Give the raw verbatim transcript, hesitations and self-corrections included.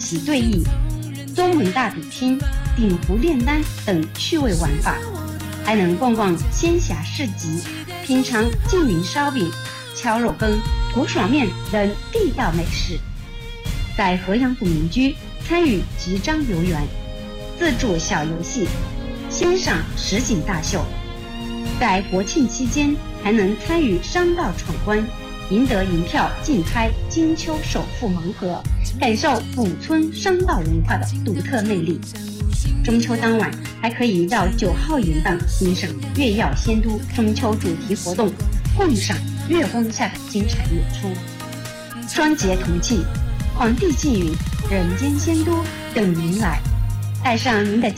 席对弈、中门大比拼、鼎壶炼丹等趣味玩法，还能逛逛仙侠市集，品尝缙云烧饼、敲肉羹、土爽面等地道美食。在阖阳湖民居参与集章游园、自助小游戏，欣赏实景大秀。在国庆期间还能参与商道闯关，赢得银票竞拍金秋首富盲盒，感受古村商道文化的独特魅力。中秋当晚还可以到九号营档欣赏月耀仙都中秋主题活动，共赏月光下的精彩演出。双节同庆，皇帝纪云、人间仙都等您来，带上您的